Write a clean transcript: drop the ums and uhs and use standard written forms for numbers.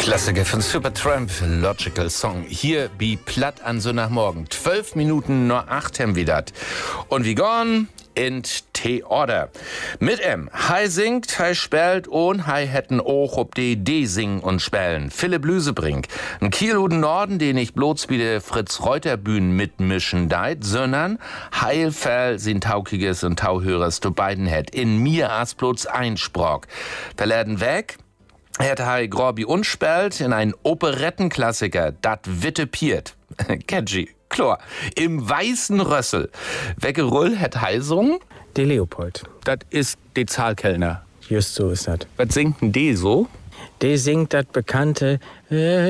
Klassiker von Supertramp, Logical Song. Hier wie platt an so nach morgen. 12 Minuten nur 8 haben wir dat. Und wie gone in T-Order. Mit Hei singt, hei spielt und hei hätten auch ob die D singen und spielen. Philipp Lüsebrink. Ein Kielhuden Norden, den ich bloß wie der Fritz-Reuter-Bühnen mitmischen deit, sondern heilfell sind taukiges und tauhörers zu beiden hätt. In mir as bloß einsproch. Verlerden weg. Er hat hei Grobi unspelt in einen Operettenklassiker, dat Witte Piert. Catchy, klar. Im weißen Rössel. Welche Roll hat hei sungen? De Leopold. Dat ist de Zahlkellner. Just so ist das. Was singt denn de so? De singt das bekannte